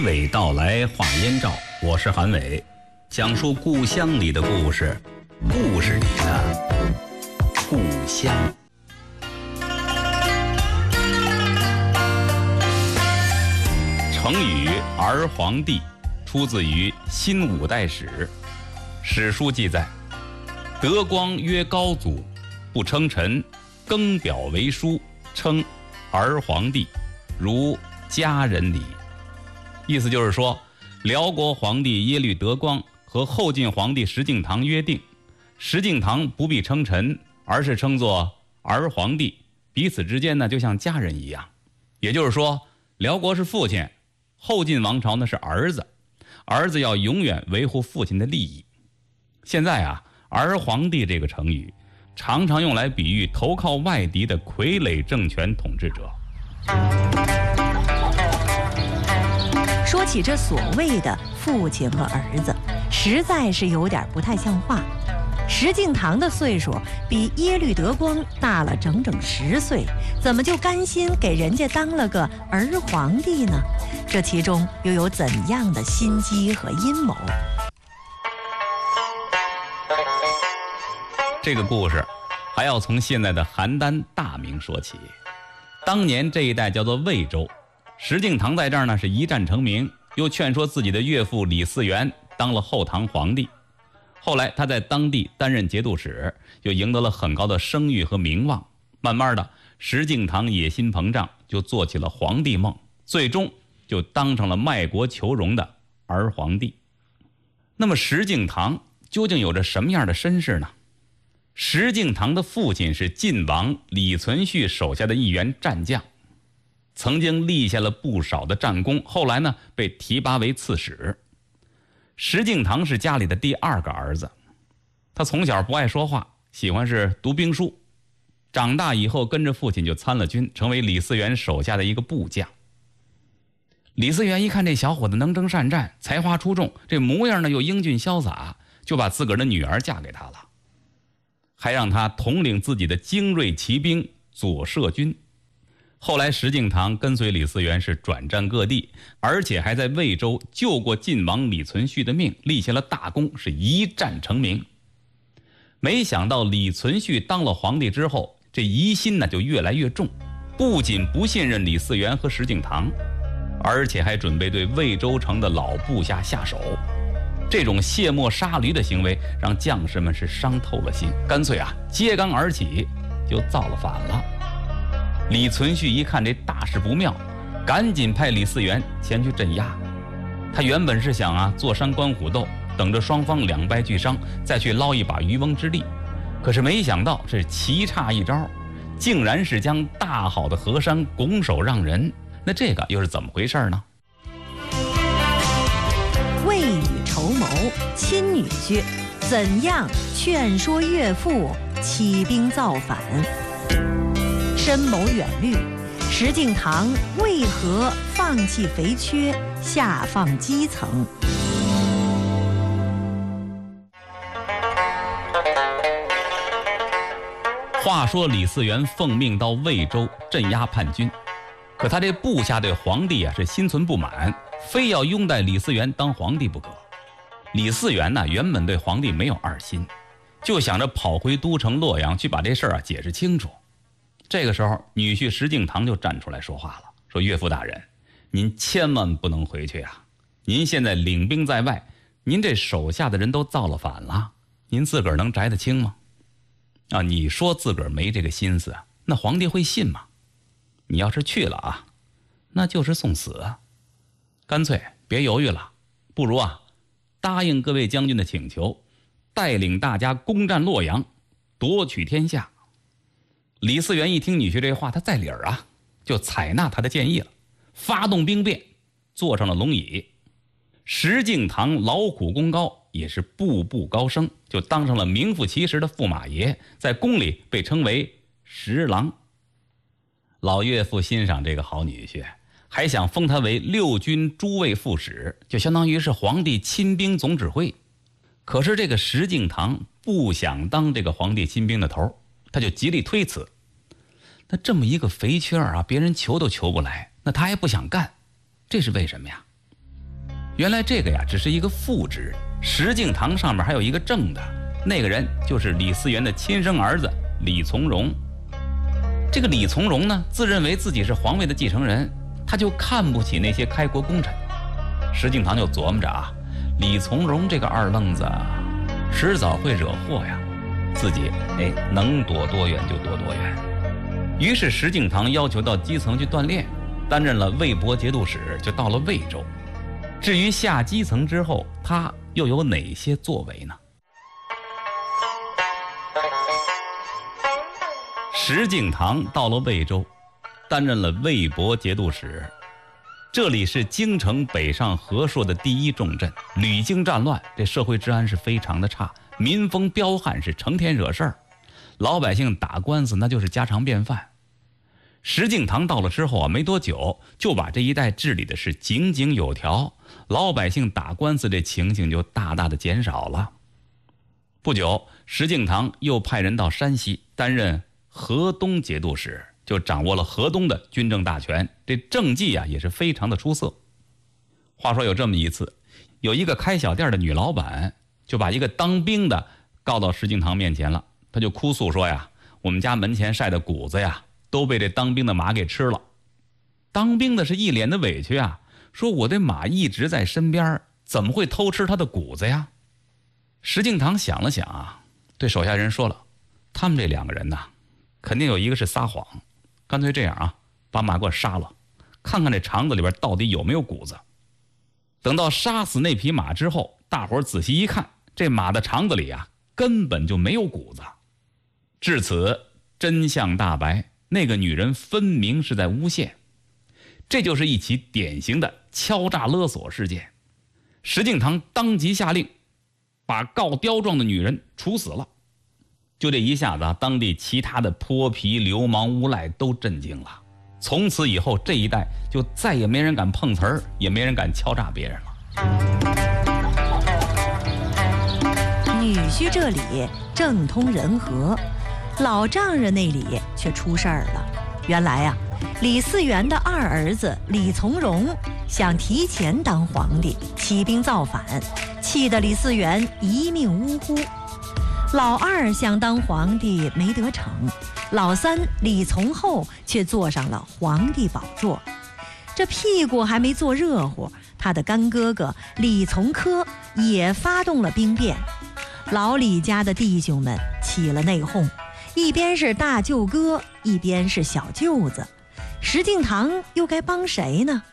娓道来话燕赵，我是韩伟，讲述故乡里的故事，故事里的故乡。成语儿皇帝出自于新五代史。史书记载，德光曰高祖，不称臣，更表为书，称儿皇帝，如家人礼。意思就是说，辽国皇帝耶律德光和后晋皇帝石敬瑭约定，石敬瑭不必称臣，而是称作儿皇帝，彼此之间呢就像家人一样。也就是说，辽国是父亲，后晋王朝呢是儿子，儿子要永远维护父亲的利益。现在啊，儿皇帝这个成语常常用来比喻投靠外敌的傀儡政权统治者。 说起这所谓的父亲和儿子，实在是有点不太像话。石敬瑭的岁数比耶律德光大了整整10岁，怎么就甘心给人家当了个儿皇帝呢？这其中又有怎样的心机和阴谋？ 这个故事还要从现在的邯郸大名说起。当年这一带叫做魏州，石敬瑭在这儿呢是一战成名，又劝说自己的岳父李嗣源当了后唐皇帝。后来他在当地担任节度使，又赢得了很高的声誉和名望。慢慢的，石敬瑭野心膨胀，就做起了皇帝梦，最终就当成了卖国求荣的儿皇帝。那么石敬瑭究竟有着什么样的身世呢？石敬瑭的父亲是晋王李存勖手下的一员战将，曾经立下了不少的战功，后来呢被提拔为刺史。石敬瑭是家里的第2个儿子，他从小不爱说话，喜欢是读兵书，长大以后跟着父亲就参了军，成为李嗣源手下的一个部将。李嗣源一看这小伙子能征善战，才华出众，这模样呢又英俊潇洒，就把自个儿的女儿嫁给他了，还让他统领自己的精锐骑兵左摄军。后来石敬瑭跟随李嗣源是转战各地，而且还在魏州救过晋王李存勖的命，立下了大功，是一战成名。没想到李存勖当了皇帝之后，这疑心呢就越来越重，不仅不信任李嗣源和石敬瑭，而且还准备对魏州城的老部下下手。这种卸磨杀驴的行为让将士们是伤透了心，干脆啊揭竿而起，就造了反了。李存勖一看这大事不妙，赶紧派李嗣源前去镇压。他原本是想啊坐山观虎斗，等着双方两败俱伤，再去捞一把渔翁之利。可是没想到这棋差一招，竟然是将大好的河山拱手让人。那这个又是怎么回事呢？ 未雨绸缪，亲女婿，怎样劝说岳父起兵造反？深谋远虑，石敬瑭为何放弃肥缺，下放基层？ 话说李嗣源奉命到魏州镇压叛军，可他这部下对皇帝啊是心存不满，非要拥戴李嗣源当皇帝不可。李嗣源呢原本对皇帝没有二心，就想着跑回都城洛阳去把这事儿啊解释清楚。这个时候女婿石敬瑭就站出来说话了，说岳父大人，您千万不能回去啊，您现在领兵在外，您这手下的人都造了反了，您自个儿能摘得清吗？啊，你说自个儿没这个心思啊，那皇帝会信吗？你要是去了啊，那就是送死啊！干脆别犹豫了，不如啊答应各位将军的请求，带领大家攻占洛阳，夺取天下。李嗣源一听女婿这话，他在理儿啊，就采纳他的建议了，发动兵变，坐上了龙椅。石敬瑭劳苦功高，也是步步高升，就当上了名副其实的驸马爷，在宫里被称为十郎。老岳父欣赏这个好女婿，还想封他为6军诸卫副使，就相当于是皇帝亲兵总指挥。可是这个石敬瑭不想当这个皇帝亲兵的头，他就极力推辞。那这么一个肥缺儿啊，别人求都求不来，那他还不想干，这是为什么呀？ 原来这个呀只是一个副职，石敬瑭上面还有一个正的，那个人就是李嗣源的亲生儿子李从荣。这个李从荣呢，自认为自己是皇位的继承人，他就看不起那些开国功臣。石敬瑭就琢磨着啊，李从荣这个二愣子迟早会惹祸呀，自己能躲多远就躲多远。于是石敬瑭要求到基层去锻炼，担任了魏博节度使，就到了魏州。至于下基层之后，他又有哪些作为呢？石敬瑭到了魏州，担任了魏博节度使。这里是京城北上河朔的第一重镇，屡经战乱，这社会治安是非常的差，民风彪悍，是成天惹事儿，老百姓打官司那就是家常便饭。石敬瑭到了之后啊，没多久就把这一带治理的是井井有条，老百姓打官司这情形就大大的减少了。不久，石敬瑭又派人到山西担任河东节度使，就掌握了河东的军政大权，这政绩啊也是非常的出色。话说有这么一次，有一个开小店的女老板就把一个当兵的告到石敬瑭面前了，他就哭诉说呀，我们家门前晒的谷子呀都被这当兵的马给吃了。当兵的是一脸的委屈啊，说我的马一直在身边，怎么会偷吃他的谷子呀？石敬瑭想了想啊，对手下人说了，他们这两个人呐，肯定有一个是撒谎，干脆这样啊，把马给我杀了，看看这肠子里边到底有没有谷子。等到杀死那匹马之后，大伙儿仔细一看，这马的肠子里啊根本就没有谷子。至此真相大白，那个女人分明是在诬陷。这就是一起典型的敲诈勒索事件。石敬瑭当即下令把告刁状的女人处死了。就这一下子，当地其他的泼皮流氓无赖都震惊了。从此以后，这一带就再也没人敢碰瓷儿，也没人敢敲诈别人了。 女婿这里政通人和，老丈人那里却出事儿了。原来啊，李嗣源的二儿子李从荣想提前当皇帝，起兵造反，气得李嗣源一命呜呼。老二想当皇帝没得逞，老三李从厚却坐上了皇帝宝座。这屁股还没坐热乎，他的干哥哥李从珂也发动了兵变。老李家的弟兄们起了内讧，一边是大舅哥，一边是小舅子，石敬瑭又该帮谁呢？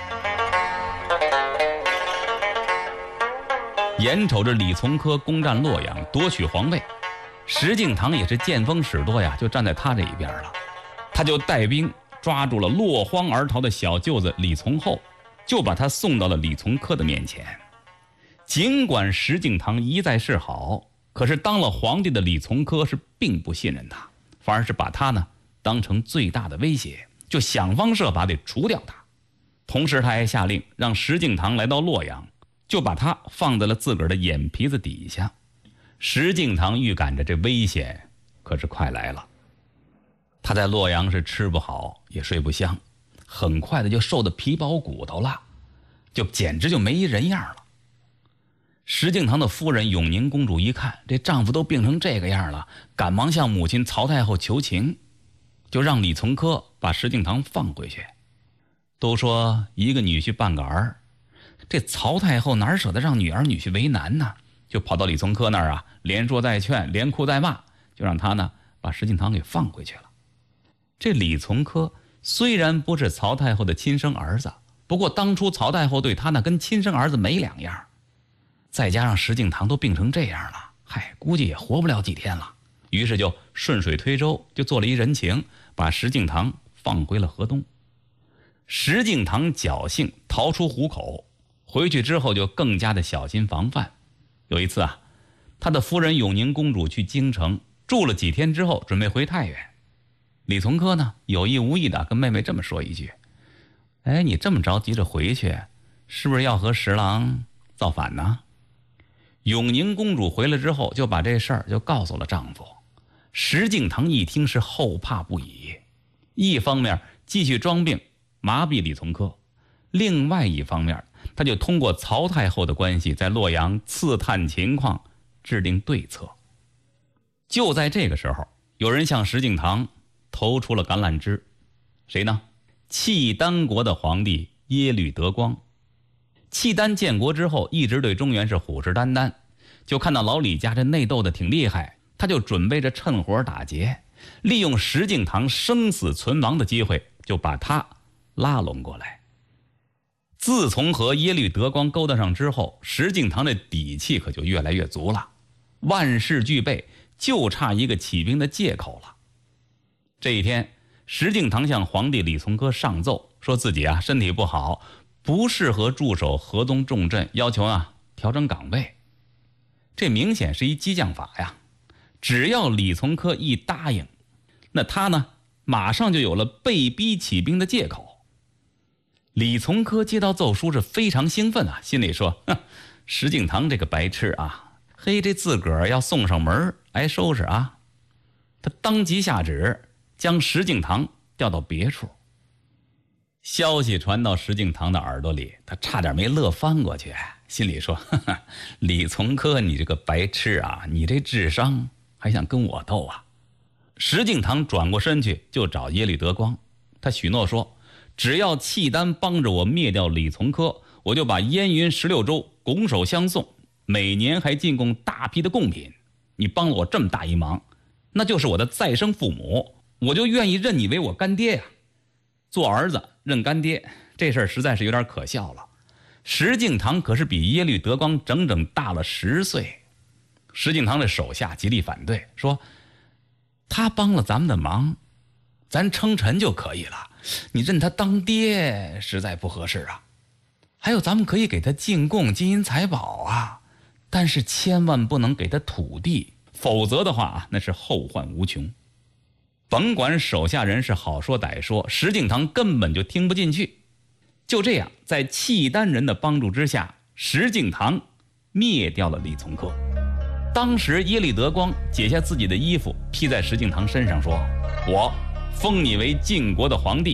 眼瞅着李从珂攻占洛阳，夺取皇位，石敬瑭也是见风使舵呀，就站在他这一边了。他就带兵抓住了落荒而逃的小舅子李从厚，就把他送到了李从珂的面前。尽管石敬瑭一再示好，可是当了皇帝的李从珂是并不信任他，反而是把他呢当成最大的威胁，就想方设法得除掉他。同时他还下令让石敬瑭来到洛阳，就把他放在了自个儿的眼皮子底下。石敬瑭预感着这危险可是快来了。他在洛阳是吃不好也睡不香，很快的就瘦得皮包骨头了，就简直就没人样了。石敬瑭的夫人永宁公主一看这丈夫都病成这个样了，赶忙向母亲曹太后求情，就让李从珂把石敬瑭放回去。都说一个女婿半个儿，这曹太后哪舍得让女儿女婿为难呢？就跑到李从珂那儿啊，连说带劝，连哭带骂，就让他呢把石敬瑭给放回去了。这李从珂虽然不是曹太后的亲生儿子，不过当初曹太后对他呢跟亲生儿子没两样，再加上石敬瑭都病成这样了，估计也活不了几天了。于是就顺水推舟，就做了一人情，把石敬瑭放回了河东。石敬瑭侥幸逃出虎口，回去之后就更加的小心防范。有一次啊，他的夫人永宁公主去京城住了几天之后，准备回太原。李从珂呢有意无意的跟妹妹这么说一句，你这么着急着回去，是不是要和石郎造反呢？永宁公主回来之后就把这事儿就告诉了丈夫。石敬瑭一听是后怕不已，一方面继续装病麻痹李从珂，另外一方面他就通过曹太后的关系，在洛阳刺探情况，制定对策。就在这个时候，有人向石敬瑭投出了橄榄枝，谁呢？契丹国的皇帝耶律德光。契丹建国之后，一直对中原是虎视眈眈，就看到老李家这内斗的挺厉害，他就准备着趁火打劫，利用石敬瑭生死存亡的机会，就把他拉拢过来。自从和耶律德光勾搭上之后，石敬瑭的底气可就越来越足了，万事俱备，就差一个起兵的借口了。这一天，石敬瑭向皇帝李从珂上奏，说自己身体不好，不适合驻守河东重镇，要求调整岗位。这明显是一激将法呀！只要李从珂一答应，那他呢，马上就有了被逼起兵的借口。李从珂接到奏书是非常兴奋心里说：石敬瑭这个白痴嘿，这自个儿要送上门挨收拾他当即下旨，将石敬瑭调到别处。消息传到石敬瑭的耳朵里，他差点没乐翻过去，心里说：李从珂，你这个白痴你这智商还想跟我斗石敬瑭转过身去就找耶律德光，他许诺说，只要契丹帮着我灭掉李从珂，我就把燕云16州拱手相送，每年还进贡大批的贡品。你帮了我这么大一忙，那就是我的再生父母，我就愿意认你为我干爹做儿子认干爹，这事儿实在是有点可笑了。石敬瑭可是比耶律德光整整大了10岁。石敬瑭的手下极力反对，说他帮了咱们的忙，咱称臣就可以了，你认他当爹实在不合适还有咱们可以给他进贡金银财宝但是千万不能给他土地，否则的话那是后患无穷。甭管手下人是好说歹说，石敬瑭根本就听不进去。就这样，在契丹人的帮助之下，石敬瑭灭掉了李从珂。当时耶律德光解下自己的衣服披在石敬瑭身上，说：我封你为晋国的皇帝，